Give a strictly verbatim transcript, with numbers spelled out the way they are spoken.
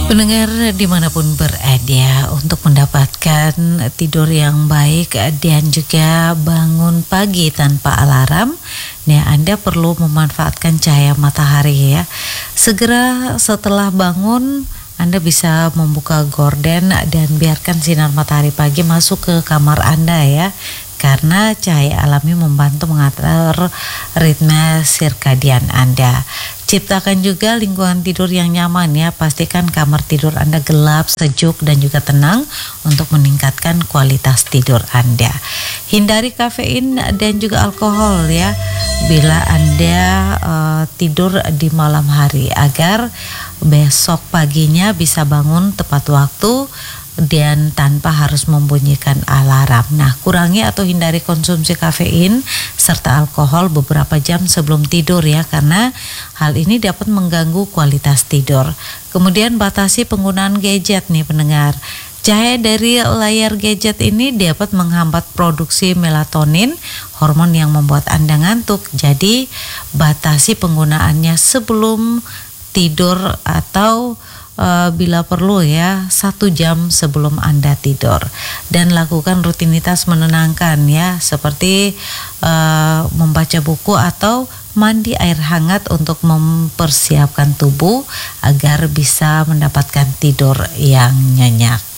Pendengar dimanapun berada, untuk mendapatkan tidur yang baik dan juga bangun pagi tanpa alarm, nah Anda perlu memanfaatkan cahaya matahari ya. Segera setelah bangun, Anda bisa membuka gorden dan biarkan sinar matahari pagi masuk ke kamar Anda ya. Karena cahaya alami membantu mengatur ritme sirkadian Anda. Ciptakan juga lingkungan tidur yang nyaman ya. Pastikan kamar tidur Anda gelap, sejuk dan juga tenang untuk meningkatkan kualitas tidur Anda. Hindari kafein dan juga alkohol ya bila Anda uh, tidur di malam hari agar besok paginya bisa bangun tepat waktu dan tanpa harus membunyikan alarm. Nah, kurangi atau hindari konsumsi kafein serta alkohol beberapa jam sebelum tidur ya, karena hal ini dapat mengganggu kualitas tidur. Kemudian batasi penggunaan gadget nih pendengar. Cahaya dari layar gadget ini dapat menghambat produksi melatonin, hormon yang membuat Anda ngantuk. Jadi, batasi penggunaannya sebelum tidur atau Uh, bila perlu ya satu jam sebelum Anda tidur, dan lakukan rutinitas menenangkan ya seperti uh, membaca buku atau mandi air hangat untuk mempersiapkan tubuh agar bisa mendapatkan tidur yang nyenyak.